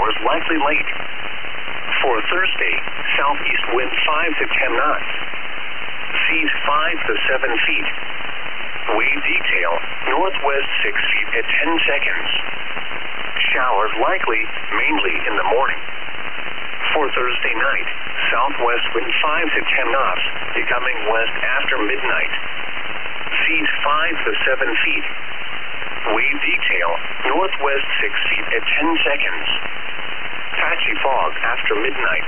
showers likely late. For Thursday, southeast wind 5 to 10 knots. Seas 5 to 7 feet. Wave detail, northwest 6 feet at 10 seconds. Showers likely, mainly in the morning. For Thursday night, southwest wind 5 to 10 knots, becoming west after midnight. Seas 5 to 7 feet. Wave detail, northwest 6 feet at 10 seconds. Patchy fog after midnight.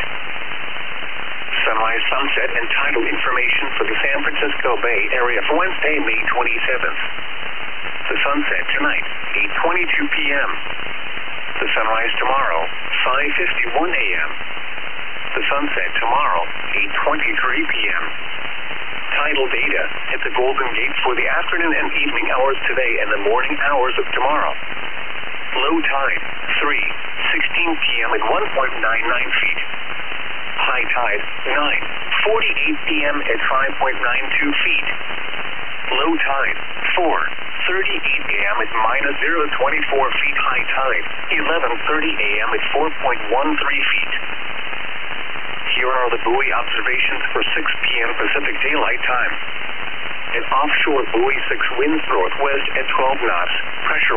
Sunrise, sunset, and tidal information for the San Francisco Bay Area for Wednesday, May 27th. The sunset tonight, 8:22 p.m. The sunrise tomorrow, 5:51 a.m. The sunset tomorrow, 8:23 p.m. Tidal data at the Golden Gate for the afternoon and evening hours today and the morning hours of tomorrow. Low tide, 3:16 p.m. at 1.99 feet. High tide, 9:48 p.m. at 5.92 feet. Low tide, 4:38 a.m. at minus 0.24 feet. High tide, 11:30 a.m. at 4.13 feet. Here are the buoy observations for 6 p.m. Pacific Daylight Time. An offshore buoy 6 winds northwest at 12 knots, pressure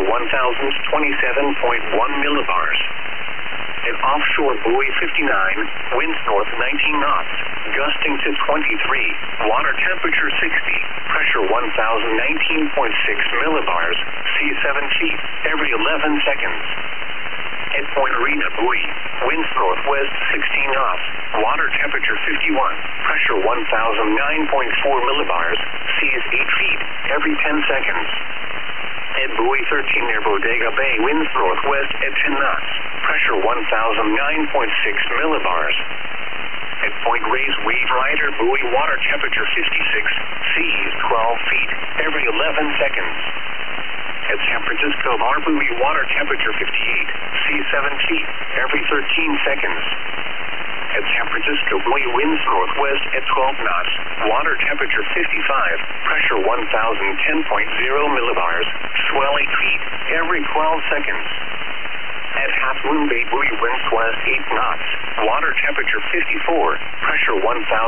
1,027.1 millibars. An offshore buoy 59, winds north 19 knots, gusting to 23, water temperature 60, pressure 1,019.6 millibars, sea 7 feet, every 11 seconds. At Point Arena buoy, winds northwest 16 knots, water temperature 51, pressure 1,009.4 millibars, seas 8 feet, every 10 seconds. At buoy 13 near Bodega Bay, winds northwest at 10 knots, pressure 1,009.6 millibars. At Point Reyes Wave Rider buoy, water temperature 56, seas 12 feet, every 11 seconds. At San Francisco Bar buoy, water temperature 58, seas 7 feet, every 13 seconds. At San Francisco buoy, winds northwest at 12 knots, water temperature 55, pressure 1,010.0 millibars, swell 8 feet, every 12 seconds. At Half Moon Bay buoy, winds west 8 knots, water temperature 54, pressure 1,010.7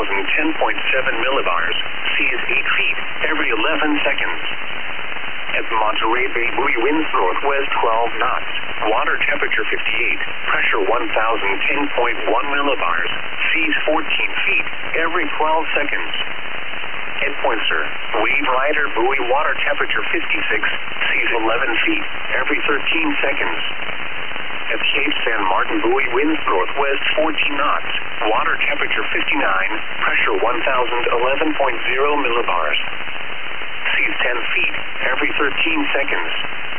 millibars, seas 8 feet, every 11 seconds. At Monterey Bay buoy, winds northwest 12 knots, water temperature 58, pressure 1,010.1 millibars, seas 14 feet, every 12 seconds. At Poinsett, Wave Rider buoy, water temperature 56, seas 11 feet, every 13 seconds. At Cape San Martin buoy, winds northwest 14 knots, water temperature 59, pressure 1,011.0 millibars. Seas 10 feet, every 13 seconds.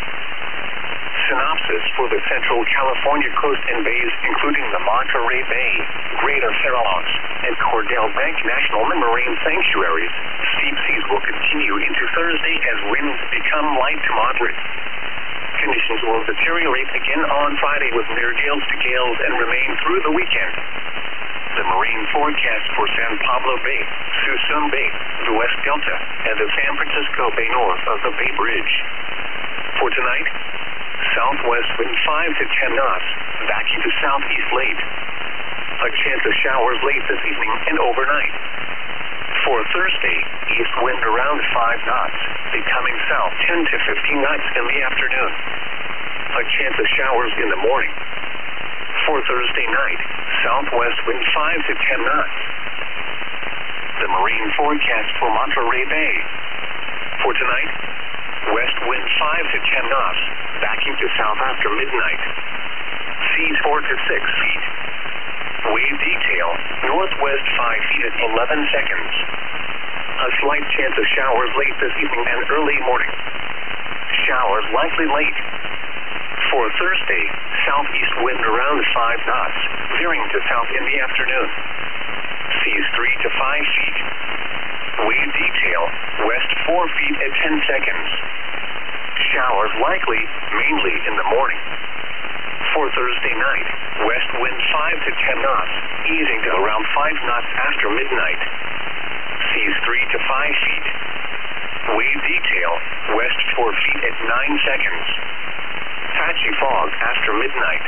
Synopsis for the Central California coast and bays, including the Monterey Bay, Greater Farallons, and Cordell Bank National Marine Sanctuaries. Steep seas will continue into Thursday as winds become light to moderate. Conditions will deteriorate again on Friday with near gales to gales and remain through the weekend. The marine forecast for San Pablo Bay, Suisun Bay, the West Delta, and the San Francisco Bay north of the Bay Bridge. For tonight, southwest wind 5 to 10 knots, backing to southeast late. A chance of showers late this evening and overnight. For Thursday, east wind around 5 knots, becoming south 10 to 15 knots in the afternoon. A chance of showers in the morning. For Thursday night, southwest wind 5 to 10 knots. The marine forecast for Monterey Bay. For tonight, west wind 5 to 10 knots, backing to south after midnight. Seas 4 to 6 feet. Wave detail, northwest 5 feet at 11 seconds. A slight chance of showers late this evening and early morning. Showers likely late. For Thursday, southeast wind around 5 knots, veering to south in the afternoon. Seas 3 to 5 feet. Wave detail, west 4 feet at 10 seconds. Showers likely, mainly in the morning. For Thursday night, west wind 5 to 10 knots, easing to around 5 knots after midnight. Seas 3 to 5 feet. Wave detail, west 4 feet at 9 seconds. Patchy fog after midnight.